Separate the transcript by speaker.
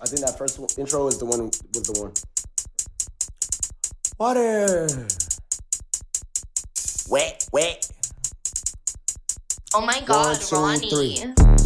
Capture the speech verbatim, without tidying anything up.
Speaker 1: I think that first intro is the one was the one. Water. Wet, wet.
Speaker 2: Oh my God,
Speaker 1: One, two,
Speaker 2: Ronnie.
Speaker 1: three.